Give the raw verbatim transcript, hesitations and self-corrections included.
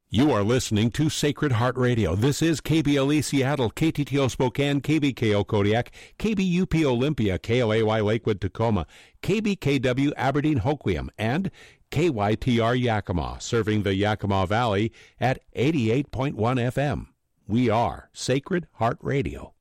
You are listening to Sacred Heart Radio. This is K B L E Seattle, K T T O Spokane, K B K O Kodiak, K B U P Olympia, K L A Y Lakewood Tacoma, K B K W Aberdeen Hoquiam, and K Y T R Yakima, serving the Yakima Valley at eighty-eight point one F M. We are Sacred Heart Radio.